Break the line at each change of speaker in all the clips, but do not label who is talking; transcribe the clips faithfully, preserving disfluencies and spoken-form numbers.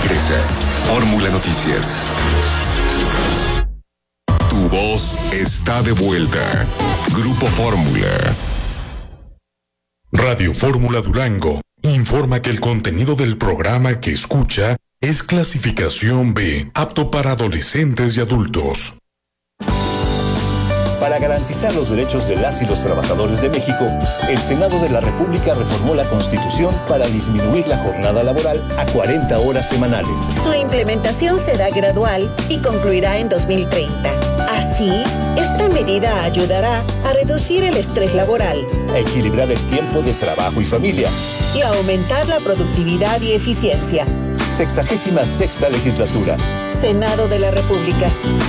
regresa. Fórmula Noticias. Tu voz está de vuelta. Grupo Fórmula.
Radio Fórmula Durango informa que el contenido del programa que escucha es clasificación B, apto para adolescentes y adultos.
Para garantizar los derechos de las y los trabajadores de México, el Senado de la República reformó la Constitución para disminuir la jornada laboral a cuarenta horas semanales.
Su implementación será gradual y concluirá en dos mil treinta. Así, esta medida ayudará a reducir el estrés laboral,
a equilibrar el tiempo de trabajo y familia
y a aumentar la productividad y eficiencia.
Sexagésima sexta legislatura.
Senado de la República.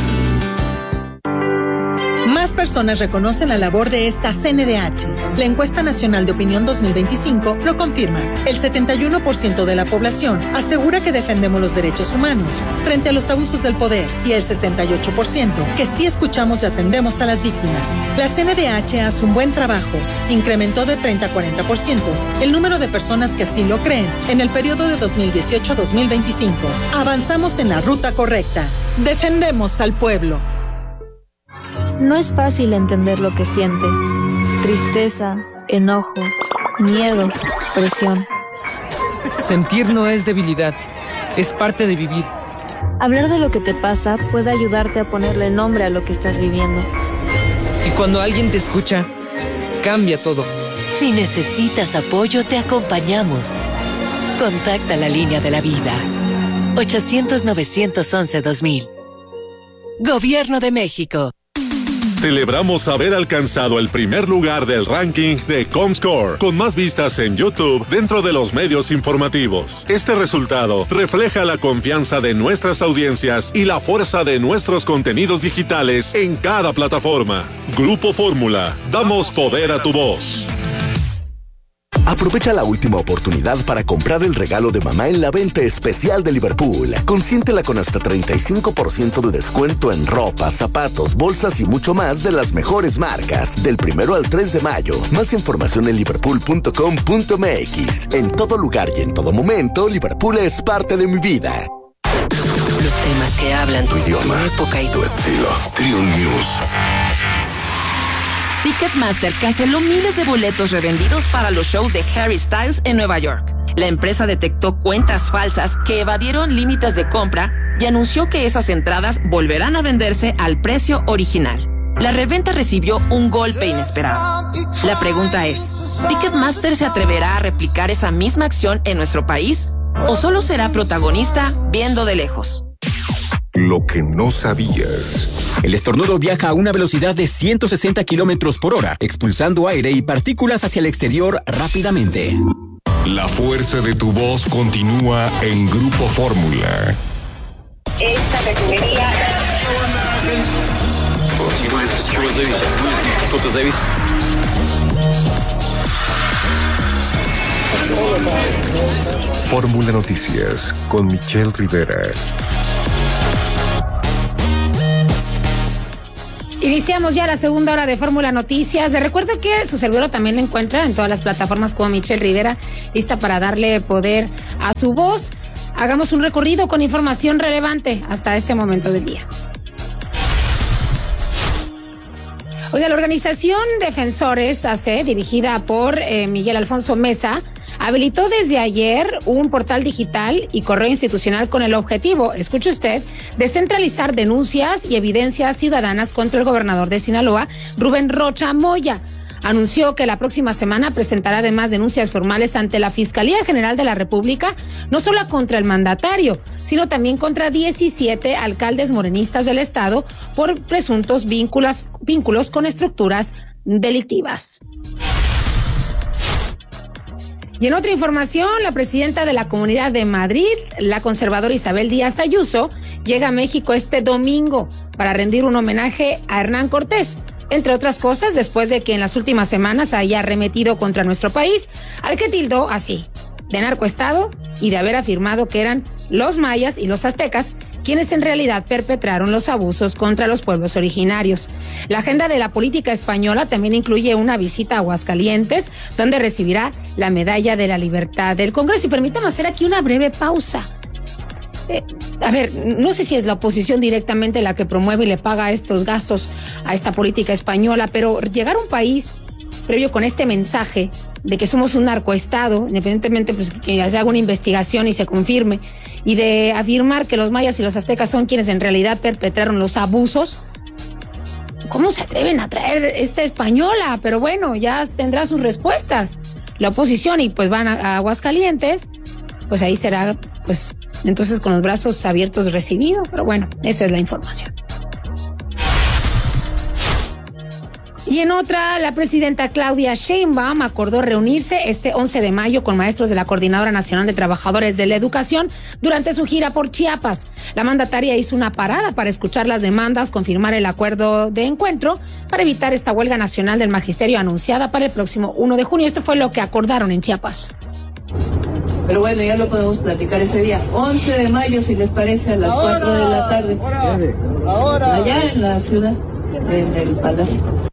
Más personas reconocen la labor de esta C N D H. La encuesta nacional de opinión dos mil veinticinco lo confirma. El setenta y uno por ciento de la población asegura que defendemos los derechos humanos frente a los abusos del poder y el sesenta y ocho por ciento que sí escuchamos y atendemos a las víctimas. La C N D H hace un buen trabajo. Incrementó de treinta a cuarenta por ciento el número de personas que así lo creen en el periodo de dos mil dieciocho a dos mil veinticinco. Avanzamos en la ruta correcta. Defendemos al pueblo.
No es fácil entender lo que sientes. Tristeza, enojo, miedo, presión.
Sentir no es debilidad, es parte de vivir.
Hablar de lo que te pasa puede ayudarte a ponerle nombre a lo que estás viviendo.
Y cuando alguien te escucha, cambia todo.
Si necesitas apoyo, te acompañamos. Contacta la línea de la vida. ochocientos, novecientos once, dos mil. Gobierno de México.
Celebramos haber alcanzado el primer lugar del ranking de Comscore, con más vistas en YouTube dentro de los medios informativos. Este resultado refleja la confianza de nuestras audiencias y la fuerza de nuestros contenidos digitales en cada plataforma. Grupo Fórmula, damos poder a tu voz.
Aprovecha la última oportunidad para comprar el regalo de mamá en la venta especial de Liverpool. Consiéntela con hasta treinta y cinco por ciento de descuento en ropa, zapatos, bolsas y mucho más de las mejores marcas. Del primero al tres de mayo. Más información en liverpool punto com punto m x. En todo lugar y en todo momento, Liverpool es parte de mi vida.
Los temas que hablan
Tu idioma,
tu época y
tu estilo. Triun News.
Ticketmaster canceló miles de boletos revendidos para los shows de Harry Styles en Nueva York. La empresa detectó cuentas falsas que evadieron límites de compra y anunció que esas entradas volverán a venderse al precio original. La reventa recibió un golpe inesperado. La pregunta es, ¿Ticketmaster se atreverá a replicar esa misma acción en nuestro país? ¿O solo será protagonista viendo de lejos?
Lo que no sabías.
El estornudo viaja a una velocidad de ciento sesenta kilómetros por hora, expulsando aire y partículas hacia el exterior rápidamente.
La fuerza de tu voz continúa en Grupo Fórmula.
Esta refinería...
Fórmula Noticias con Michelle Rivera.
Iniciamos ya la segunda hora de Fórmula Noticias. Les recuerdo que su servidor también lo encuentra en todas las plataformas como Michelle Rivera, lista para darle poder a su voz. Hagamos un recorrido con información relevante hasta este momento del día. Oiga, la organización Defensores A C, dirigida por eh, Miguel Alfonso Mesa, habilitó desde ayer un portal digital y correo institucional con el objetivo, escuche usted, de centralizar denuncias y evidencias ciudadanas contra el gobernador de Sinaloa, Rubén Rocha Moya. Anunció que la próxima semana presentará además denuncias formales ante la Fiscalía General de la República, no solo contra el mandatario, sino también contra diecisiete alcaldes morenistas del estado por presuntos vínculos, vínculos con estructuras delictivas. Y en otra información, la presidenta de la Comunidad de Madrid, la conservadora Isabel Díaz Ayuso, llega a México este domingo para rendir un homenaje a Hernán Cortés, entre otras cosas, después de que en las últimas semanas haya arremetido contra nuestro país, al que tildó así, de narcoestado y de haber afirmado que eran los mayas y los aztecas quienes en realidad perpetraron los abusos contra los pueblos originarios. La agenda de la política española también incluye una visita a Aguascalientes, donde recibirá la Medalla de la Libertad del Congreso. Y permítame hacer aquí una breve pausa. Eh, a ver, no sé si es la oposición directamente la que promueve y le paga estos gastos a esta política española, pero llegar a un país previo con este mensaje de que somos un narcoestado, independientemente pues que se haga una investigación y se confirme, y de afirmar que los mayas y los aztecas son quienes en realidad perpetraron los abusos, ¿cómo se atreven a traer esta española? Pero bueno, ya tendrá sus respuestas la oposición y pues van a, a Aguascalientes, pues ahí será pues entonces con los brazos abiertos recibido, pero bueno, esa es la información. Y en otra, la presidenta Claudia Sheinbaum acordó reunirse este once de mayo con maestros de la Coordinadora Nacional de Trabajadores de la Educación durante su gira por Chiapas. La mandataria hizo una parada para escuchar las demandas, confirmar el acuerdo de encuentro para evitar esta huelga nacional del magisterio anunciada para el próximo primero de junio. Esto fue lo que acordaron en Chiapas.
Pero bueno, ya lo podemos platicar ese día. once de mayo, si les parece, a las ahora, cuatro de la tarde. Ahora, ahora. Allá en la ciudad, en el Palacio.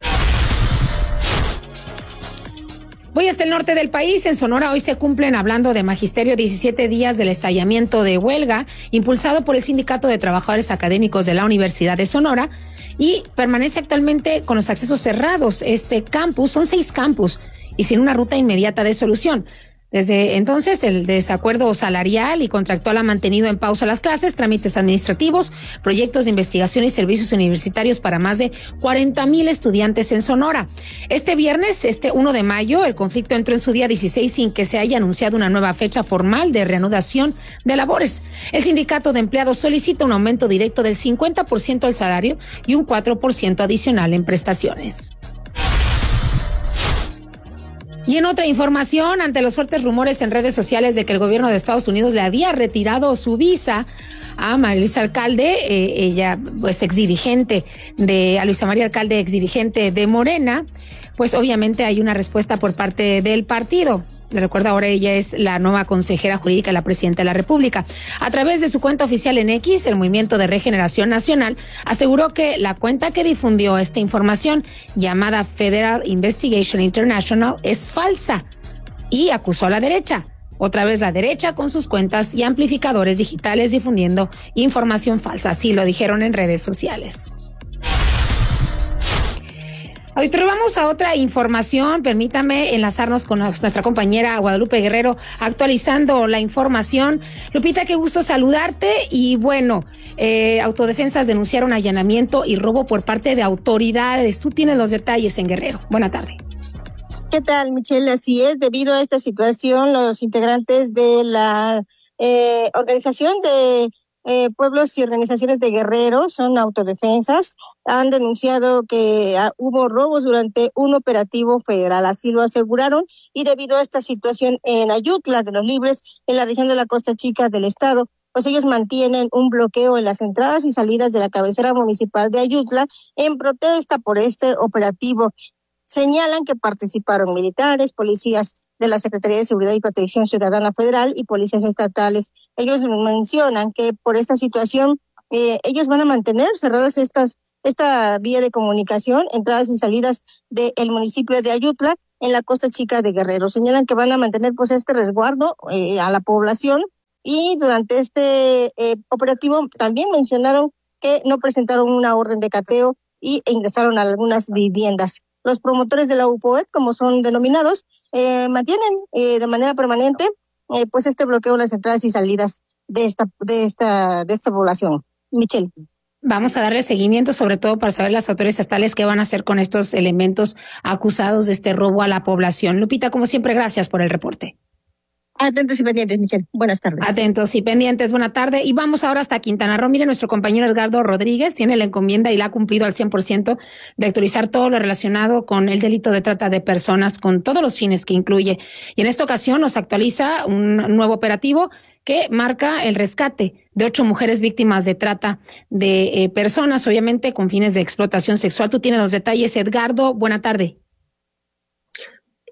Voy hasta el norte del país. En Sonora hoy se cumplen, hablando de magisterio, diecisiete días del estallamiento de huelga impulsado por el Sindicato de Trabajadores Académicos de la Universidad de Sonora, y permanece actualmente con los accesos cerrados. Este campus, son seis campus y sin una ruta inmediata de solución. Desde entonces, el desacuerdo salarial y contractual ha mantenido en pausa las clases, trámites administrativos, proyectos de investigación y servicios universitarios para más de cuarenta mil estudiantes en Sonora. Este viernes, este primero de mayo, el conflicto entró en su día dieciséis sin que se haya anunciado una nueva fecha formal de reanudación de labores. El sindicato de empleados solicita un aumento directo del cincuenta por ciento al salario y un cuatro por ciento adicional en prestaciones. Y en otra información, ante los fuertes rumores en redes sociales de que el gobierno de Estados Unidos le había retirado su visa a María Alcalde, eh, ella pues exdirigente de, a Luisa María Alcalde, exdirigente de Morena, pues obviamente hay una respuesta por parte del partido. Le recuerdo, ahora ella es la nueva consejera jurídica de la presidenta de la República. A través de su cuenta oficial en X, el Movimiento de Regeneración Nacional aseguró que la cuenta que difundió esta información, llamada Federal Investigation International, es falsa, y acusó a la derecha. Otra vez la derecha con sus cuentas y amplificadores digitales difundiendo información falsa. Así lo dijeron en redes sociales. Ahorita vamos a otra información. Permítame enlazarnos con nuestra compañera Guadalupe Guerrero actualizando la información. Lupita, qué gusto saludarte. Y bueno, eh, autodefensas denunciaron allanamiento y robo por parte de autoridades. Tú tienes los detalles en Guerrero. Buena tarde.
¿Qué tal, Michelle? Así es, debido a esta situación, los integrantes de la eh, organización de eh, pueblos y organizaciones de Guerrero, son autodefensas, han denunciado que uh, hubo robos durante un operativo federal, así lo aseguraron, y debido a esta situación en Ayutla de los Libres, en la región de la Costa Chica del estado, pues ellos mantienen un bloqueo en las entradas y salidas de la cabecera municipal de Ayutla en protesta por este operativo. Señalan que participaron militares, policías de la Secretaría de Seguridad y Protección Ciudadana Federal y policías estatales. Ellos mencionan que por esta situación eh, ellos van a mantener cerradas estas esta vía de comunicación, entradas y salidas del municipio de Ayutla en la Costa Chica de Guerrero. Señalan que van a mantener pues este resguardo eh, a la población, y durante este eh, operativo también mencionaron que no presentaron una orden de cateo y ingresaron a algunas viviendas. Los promotores de la U P O E T, como son denominados, eh, mantienen eh, de manera permanente eh, pues este bloqueo en las entradas y salidas de esta de esta de esta población. Michelle.
Vamos a darle seguimiento, sobre todo para saber las autoridades estatales qué van a hacer con estos elementos acusados de este robo a la población. Lupita, como siempre, gracias por el reporte.
Atentos y pendientes, Michelle. Buenas tardes.
Atentos y pendientes, buena tarde. Y vamos ahora hasta Quintana Roo. Mire, nuestro compañero Edgardo Rodríguez tiene la encomienda y la ha cumplido al cien por ciento de actualizar todo lo relacionado con el delito de trata de personas, con todos los fines que incluye. Y en esta ocasión nos actualiza un nuevo operativo que marca el rescate de ocho mujeres víctimas de trata de eh, personas, obviamente con fines de explotación sexual. Tú tienes los detalles, Edgardo. Buena tarde.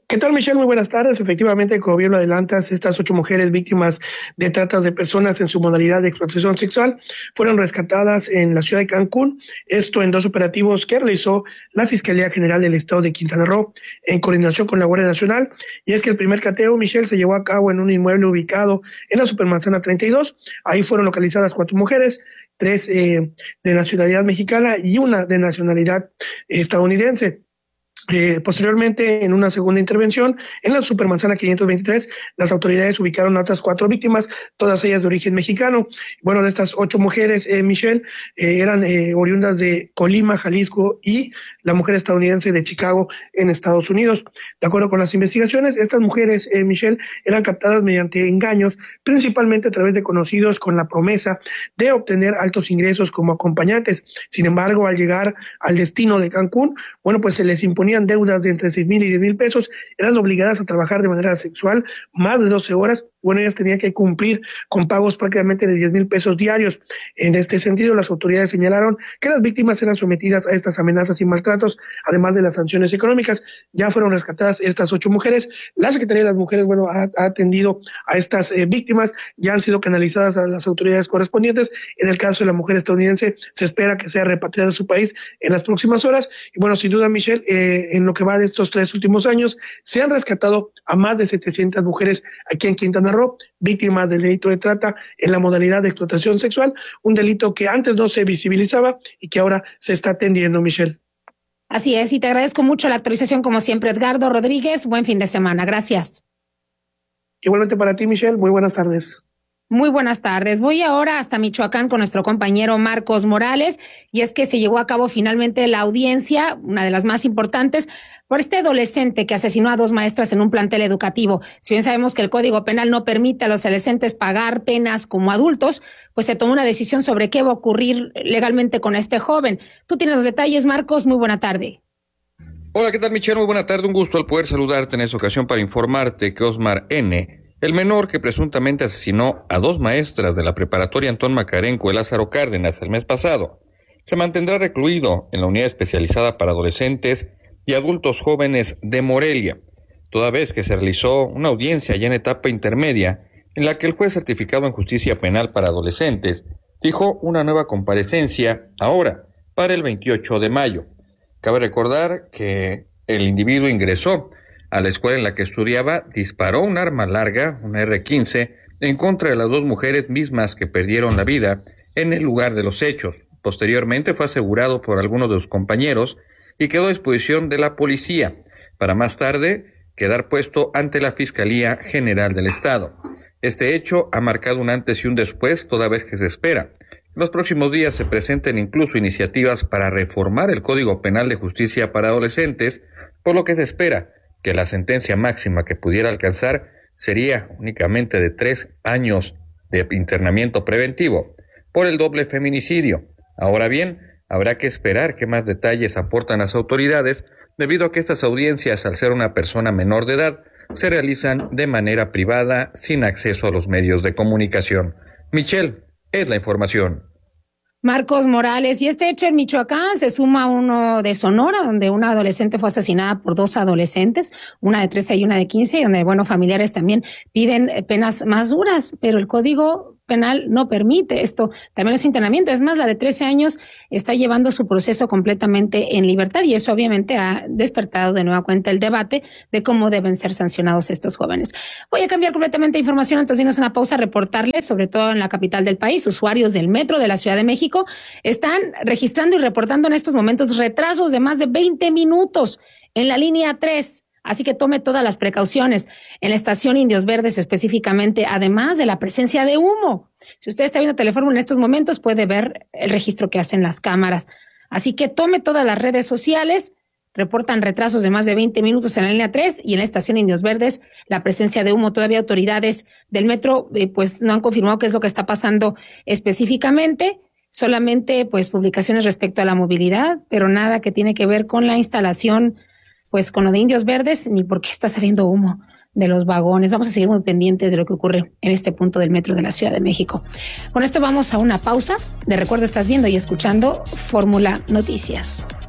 ¿Qué tal, Michelle? Muy buenas tardes. Efectivamente, como bien lo adelantas, estas ocho mujeres víctimas de trata de personas en su modalidad de explotación sexual fueron rescatadas en la ciudad de Cancún, esto en dos operativos que realizó la Fiscalía General del Estado de Quintana Roo en coordinación con la Guardia Nacional. Y es que el primer cateo, Michelle, se llevó a cabo en un inmueble ubicado en la Supermanzana treinta y dos. Ahí fueron localizadas cuatro mujeres, tres eh, de nacionalidad mexicana y una de nacionalidad estadounidense. Eh, posteriormente, en una segunda intervención, en la Supermanzana quinientos veintitrés, las autoridades ubicaron a otras cuatro víctimas, todas ellas de origen mexicano. Bueno, de estas ocho mujeres, eh, Michelle, eh, eran eh, oriundas de Colima, Jalisco, y la mujer estadounidense de Chicago, en Estados Unidos. De acuerdo con las investigaciones, estas mujeres, eh, Michelle, eran captadas mediante engaños, principalmente a través de conocidos con la promesa de obtener altos ingresos como acompañantes. Sin embargo, al llegar al destino de Cancún, bueno, pues se les imponía deudas de entre seis mil y diez mil pesos, eran obligadas a trabajar de manera sexual más de doce horas. Bueno, ellas tenían que cumplir con pagos prácticamente de diez mil pesos diarios. En este sentido, las autoridades señalaron que las víctimas eran sometidas a estas amenazas y maltratos, además de las sanciones económicas. Ya fueron rescatadas estas ocho mujeres. La Secretaría de las Mujeres, bueno, ha, ha atendido a estas eh, víctimas, ya han sido canalizadas a las autoridades correspondientes. En el caso de la mujer estadounidense, se espera que sea repatriada a su país en las próximas horas. Y bueno, sin duda, Michelle, eh, en lo que va de estos tres últimos años, se han rescatado a más de setecientas mujeres aquí en Quintana Roo, víctimas del delito de trata en la modalidad de explotación sexual, un delito que antes no se visibilizaba y que ahora se está atendiendo, Michelle.
Así es, y te agradezco mucho la actualización, como siempre, Edgardo Rodríguez. Buen fin de semana. Gracias.
Igualmente para ti, Michelle. Muy buenas tardes.
Muy buenas tardes. Voy ahora hasta Michoacán con nuestro compañero Marcos Morales, y es que se llevó a cabo finalmente la audiencia, una de las más importantes, por este adolescente que asesinó a dos maestras en un plantel educativo. Si bien sabemos que el Código Penal no permite a los adolescentes pagar penas como adultos, pues se tomó una decisión sobre qué va a ocurrir legalmente con este joven. Tú tienes los detalles, Marcos. Muy buena tarde.
Hola, ¿qué tal, Michelle? Muy buena tarde. Un gusto al poder saludarte en esta ocasión para informarte que Osmar N., el menor que presuntamente asesinó a dos maestras de la preparatoria Antón Macarenco de Lázaro Cárdenas el mes pasado, se mantendrá recluido en la unidad especializada para adolescentes y adultos jóvenes de Morelia, toda vez que se realizó una audiencia ya en etapa intermedia en la que el juez certificado en justicia penal para adolescentes fijó una nueva comparecencia ahora para el veintiocho de mayo. Cabe recordar que el individuo ingresó a la escuela en la que estudiaba, disparó un arma larga, una erre quince, en contra de las dos mujeres mismas que perdieron la vida en el lugar de los hechos. Posteriormente fue asegurado por algunos de sus compañeros y quedó a disposición de la policía, para más tarde quedar puesto ante la Fiscalía General del Estado. Este hecho ha marcado un antes y un después, toda vez que se espera en los próximos días se presenten incluso iniciativas para reformar el Código Penal de Justicia para Adolescentes, por lo que se espera que la sentencia máxima que pudiera alcanzar sería únicamente de tres años de internamiento preventivo por el doble feminicidio. Ahora bien, habrá que esperar qué más detalles aportan las autoridades, debido a que estas audiencias, al ser una persona menor de edad, se realizan de manera privada, sin acceso a los medios de comunicación. Michelle, es la información.
Marcos Morales, y este hecho en Michoacán se suma a uno de Sonora, donde una adolescente fue asesinada por dos adolescentes, una de trece y una de quince, y donde, bueno, familiares también piden penas más duras, pero el Código Penal no permite esto. También es internamiento. Es más, la de trece años está llevando su proceso completamente en libertad, y eso obviamente ha despertado de nueva cuenta el debate de cómo deben ser sancionados estos jóvenes. Voy a cambiar completamente de información antes de irnos a una pausa, reportarles, sobre todo en la capital del país, usuarios del metro de la Ciudad de México están registrando y reportando en estos momentos retrasos de más de veinte minutos en la línea tres. Así que tome todas las precauciones en la estación Indios Verdes específicamente, además de la presencia de humo. Si usted está viendo Telefórmula en estos momentos, puede ver el registro que hacen las cámaras. Así que tome todas las redes sociales, reportan retrasos de más de veinte minutos en la línea tres y en la estación Indios Verdes la presencia de humo. Todavía autoridades del metro eh, pues no han confirmado qué es lo que está pasando específicamente. Solamente pues publicaciones respecto a la movilidad, pero nada que tiene que ver con la instalación, pues con lo de Indios Verdes, ni por qué está saliendo humo de los vagones. Vamos a seguir muy pendientes de lo que ocurre en este punto del metro de la Ciudad de México. Con esto vamos a una pausa. De recuerdo, estás viendo y escuchando Fórmula Noticias.